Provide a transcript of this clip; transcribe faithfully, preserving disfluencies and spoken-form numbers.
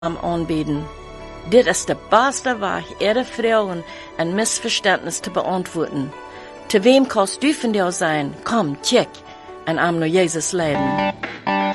am anbieten. Dit ist der beste Weg, ihre Frauen ein Missverständnis zu beantworten. Zu wem kannst du von dir sein? Komm, check, und am nur Jesus leben.